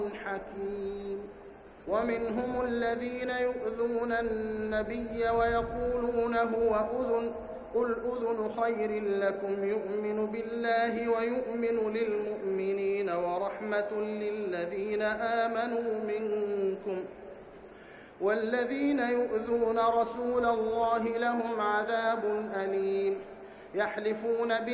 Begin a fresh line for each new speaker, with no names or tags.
حكيم. ومنهم الذين يؤذون النبي ويقولون هو أذن، قل أذن خير لكم يؤمن بالله ويؤمن للمؤمنين ورحمة للذين آمنوا منكم، والذين يؤذون رسول الله لهم عذاب أليم. يحلفون